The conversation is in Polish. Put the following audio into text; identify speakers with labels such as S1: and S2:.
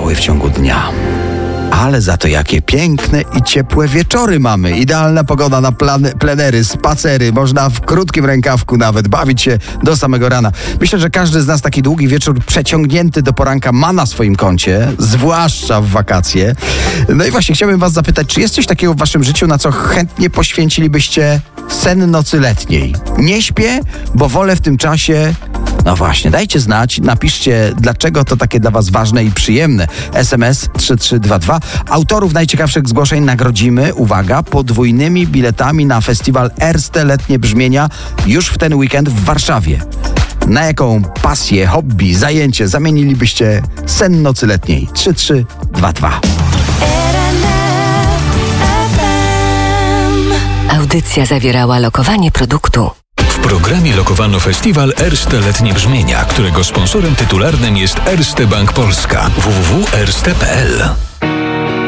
S1: spadały w ciągu dnia. Ale za to jakie piękne i ciepłe wieczory mamy. Idealna pogoda na plenery, spacery. Można w krótkim rękawku nawet bawić się do samego rana. Myślę, że każdy z nas taki długi wieczór przeciągnięty do poranka ma na swoim koncie, zwłaszcza w wakacje. No i właśnie chciałbym was zapytać, czy jest coś takiego w waszym życiu, na co chętnie poświęcilibyście sen nocy letniej? Nie śpię, bo wolę w tym czasie... No właśnie, dajcie znać, napiszcie, dlaczego to takie dla was ważne i przyjemne. SMS 3322. Autorów najciekawszych zgłoszeń nagrodzimy, uwaga, podwójnymi biletami na festiwal Erste Letnie Brzmienia już w ten weekend w Warszawie. Na jaką pasję, hobby, zajęcie zamienilibyście sen nocy letniej? 3322.
S2: Audycja zawierała lokowanie produktu.
S3: W programie lokowano festiwal Erste Letnie Brzmienia, którego sponsorem tytularnym jest Erste Bank Polska. www.erste.pl